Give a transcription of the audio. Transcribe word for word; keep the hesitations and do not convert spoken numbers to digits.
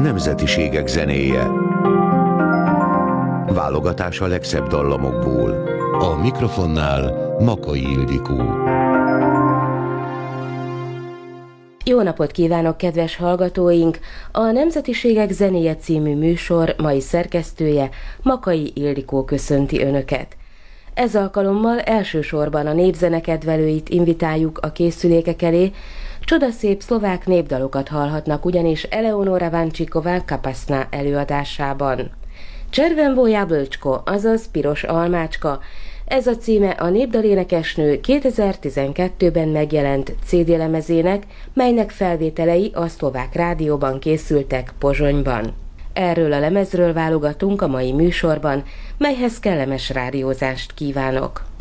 nemzetiségek zenéje. Válogatás a legszebb dallamokból. A mikrofonnál Makay Ildikó. Jó napot kívánok, kedves hallgatóink! A Nemzetiségek zenéje című műsor mai szerkesztője, Makay Ildikó köszönti Önöket. Ez alkalommal elsősorban a népzene kedvelőit invitáljuk a készülékek elé, csodaszép szlovák népdalokat hallhatnak ugyanis Eleonora Vančiková Kapaszná előadásában. Červenvo jablčko, azaz piros almácska, ez a címe a népdalénekesnő kétezer-tizenkettőben megjelent cé dé lemezének, melynek felvételei a szlovák rádióban készültek Pozsonyban. Erről a lemezről válogatunk a mai műsorban, melyhez kellemes rádiózást kívánok.